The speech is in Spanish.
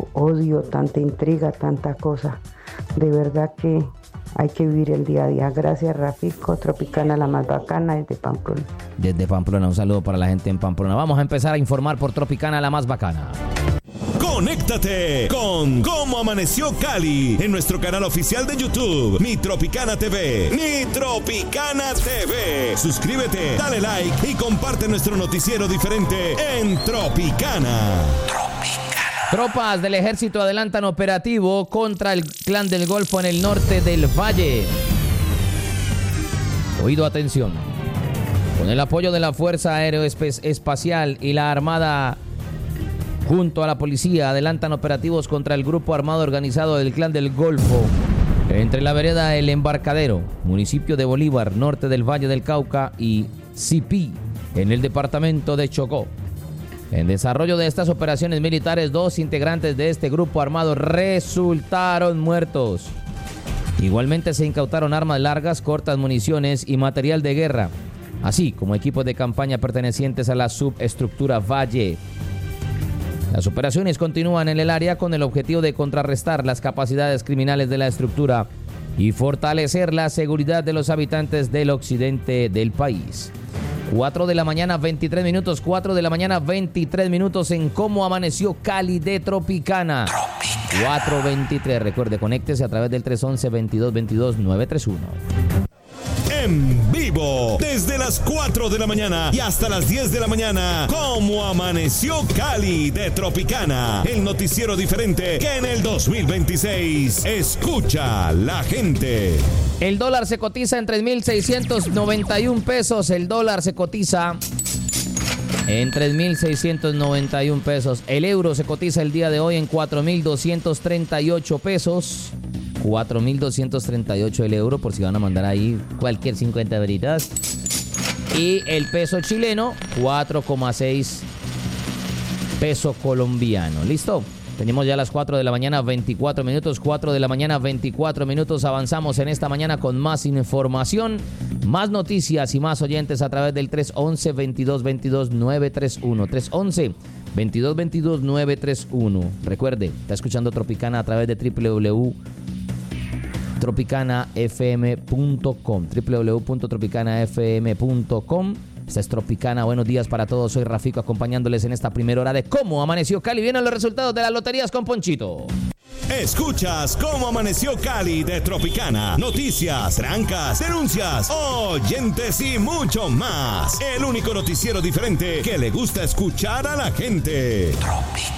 tanto odio, tanta intriga, tanta cosa. De verdad que hay que vivir el día a día. Gracias, Rafico. Tropicana, la más bacana, desde Pamplona. Desde Pamplona, un saludo para la gente en Pamplona. Vamos a empezar a informar por Tropicana, la más bacana. Conéctate con Cómo Amaneció Cali en nuestro canal oficial de YouTube, Mi Tropicana TV. Mi Tropicana TV. Suscríbete, dale like y comparte nuestro noticiero diferente en Tropicana. Tropas del ejército adelantan operativo contra el Clan del Golfo en el norte del Valle. Oído, atención. Con el apoyo de la Fuerza Aeroespacial y la Armada, junto a la policía, adelantan operativos contra el grupo armado organizado del Clan del Golfo entre la vereda El Embarcadero, municipio de Bolívar, norte del Valle del Cauca, y Cipí, en el departamento de Chocó. En desarrollo de estas operaciones militares, 2 integrantes de este grupo armado resultaron muertos. Igualmente se incautaron armas largas, cortas, municiones y material de guerra, así como equipos de campaña pertenecientes a la subestructura Valle. Las operaciones continúan en el área con el objetivo de contrarrestar las capacidades criminales de la estructura y fortalecer la seguridad de los habitantes del occidente del país. 4 de la mañana, 23 minutos, 4 de la mañana, 23 minutos en Cómo Amaneció Cali de Tropicana. 4:23. Recuerde, conéctese a través del 311-2222-931. En vivo, desde las 4 de la mañana y hasta las 10 de la mañana, Cómo Amaneció Cali de Tropicana, el noticiero diferente que en el 2026 escucha la gente. El dólar se cotiza en 3.691 pesos. El dólar se cotiza en 3.691 pesos. El euro se cotiza el día de hoy en 4.238 pesos. 4.238 el euro, por si van a mandar ahí cualquier 50 veritas. Y el peso chileno, 4,6 peso colombiano. ¿Listo? Tenemos ya las 4 de la mañana, 24 minutos. 4 de la mañana, 24 minutos. Avanzamos en esta mañana con más información, más noticias y más oyentes a través del 311-2222-931. 311-2222-931. Recuerde, está escuchando Tropicana a través de www.tropicanafm.com. www.tropicanafm.com. Esta es Tropicana. Buenos días para todos. Soy Rafico, acompañándoles en esta primera hora de Cómo Amaneció Cali. Vienen los resultados de las loterías con Ponchito. Escuchas Cómo Amaneció Cali de Tropicana. Noticias, trancas, denuncias, oyentes y mucho más. El único noticiero diferente que le gusta escuchar a la gente. Tropicana.